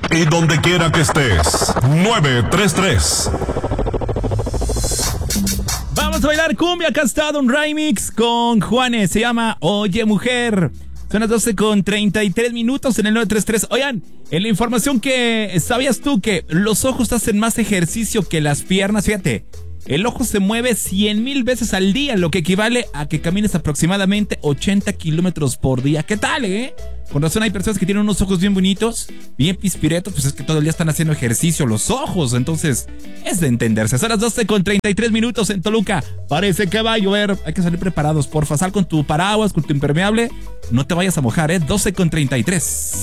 y donde quiera que estés. 933. Vamos a bailar cumbia. Acá está un remix con Juanes. Se llama Oye Mujer. Son las 12:33 en el 933. Oigan, en la información que ¿sabías tú que los ojos hacen más ejercicio que las piernas? Fíjate, el ojo se mueve 100,000 veces al día, lo que equivale a que camines aproximadamente 80 kilómetros por día. ¿Qué tal, Con razón hay personas que tienen unos ojos bien bonitos, bien pispiretos, pues es que todo el día están haciendo ejercicio los ojos, entonces es de entenderse. Son las 12:33 en Toluca. Parece que va a llover, hay que salir preparados, porfa. Sal con tu paraguas, con tu impermeable, no te vayas a mojar, 12:33.